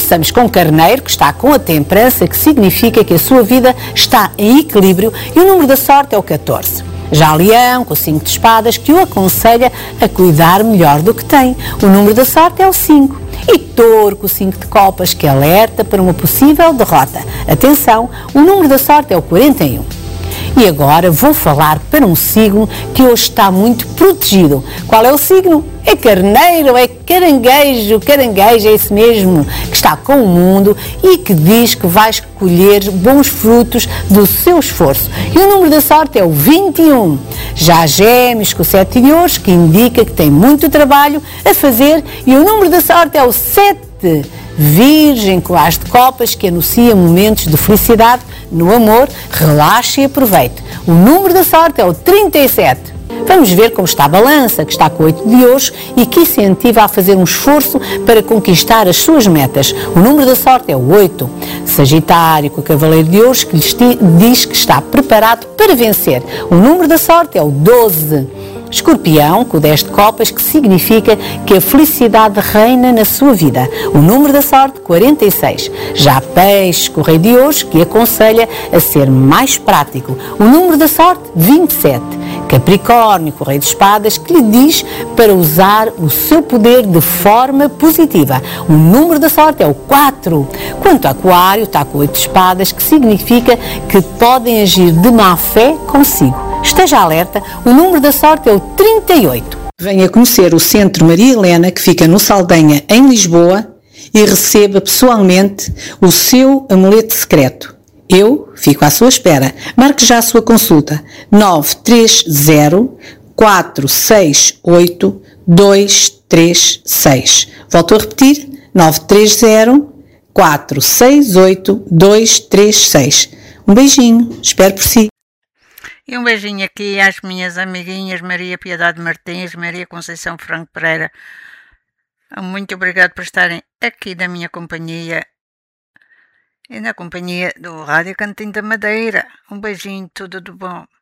Começamos com Carneiro, que está com a temperança, que significa que a sua vida está em equilíbrio, e o número da sorte é o 14. Já Leão, com o 5 de espadas, que o aconselha a cuidar melhor do que tem. O número da sorte é o 5. E Touro, com o 5 de copas, que alerta para uma possível derrota. Atenção, o número da sorte é o 41. E agora vou falar para um signo que hoje está muito protegido. Qual é o signo? É Carneiro, é Caranguejo. Caranguejo é esse mesmo, que está com o mundo e que diz que vais colher bons frutos do seu esforço. E o número da sorte é o 21. Já Gêmeos, com o 7 de ouros, que indica que tem muito trabalho a fazer, e o número da sorte é o 7. Virgem, com as de copas, que anuncia momentos de felicidade no amor. Relaxe e aproveite. O número da sorte é o 37. Vamos ver como está a Balança, que está com 8 de ouros e que incentiva a fazer um esforço para conquistar as suas metas. O número da sorte é o 8. Sagitário, com o Cavaleiro de Ouros, que lhes diz que está preparado para vencer. O número da sorte é o 12. Escorpião, com o 10 de copas, que significa que a felicidade reina na sua vida. O número da sorte, 46. Já Peixe, com o Rei de Ouros, que aconselha a ser mais prático. O número da sorte, 27. Capricórnio, com o Rei de Espadas, que lhe diz para usar o seu poder de forma positiva. O número da sorte é o 4. Quanto a Aquário, está com 8 de espadas, que significa que podem agir de má fé consigo. Esteja alerta, o número da sorte é o 38. Venha conhecer o Centro Maria Helena, que fica no Saldanha, em Lisboa, e receba pessoalmente o seu amuleto secreto. Eu fico à sua espera. Marque já a sua consulta. 930 468 236. Volto a repetir. 930 468 236. Um beijinho. Espero por si. E um beijinho aqui às minhas amiguinhas Maria Piedade Martins, Maria Conceição Franco Pereira. Muito obrigado por estarem aqui na minha companhia e na companhia do Rádio Cantinho da Madeira. Um beijinho, tudo de bom.